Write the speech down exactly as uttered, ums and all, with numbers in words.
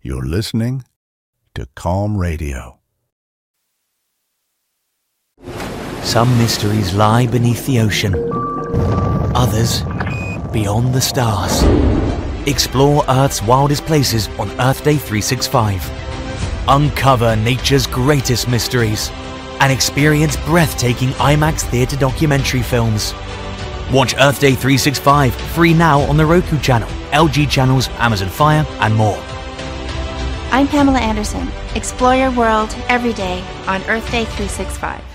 You're listening to Calm Radio. Some mysteries lie beneath the ocean. Others beyond the stars. Explore Earth's wildest places on Earth Day three sixty-five. Uncover nature's greatest mysteries and experience breathtaking IMAX theatre documentary films. Watch Earth Day three sixty-five free now on the Roku channel, L G channels, Amazon Fire, and more. I'm Pamela Anderson. Explore your world every day on Earth Day three sixty-five.